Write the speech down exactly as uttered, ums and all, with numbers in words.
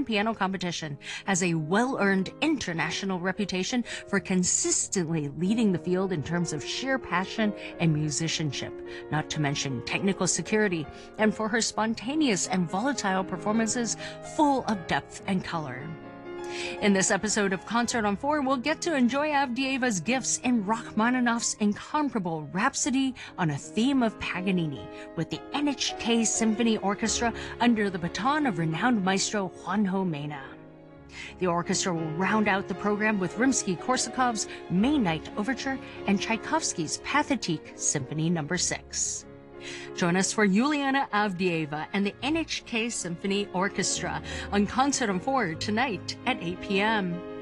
European piano competition, has a well-earned international reputation for consistently leading the field in terms of sheer passion and musicianship, not to mention technical security, and for her spontaneous and volatile performances full of depth and color. In this episode of Concert on Four, we'll get to enjoy Avdeeva's gifts in Rachmaninoff's incomparable Rhapsody on a theme of Paganini with the N H K Symphony Orchestra under the baton of renowned maestro Juanjo Mena. The orchestra will round out the program with Rimsky-Korsakov's May Night Overture and Tchaikovsky's Pathétique Symphony number six. Join us for Juliana Avdeeva and the N H K Symphony Orchestra on Concert on Four tonight at eight p m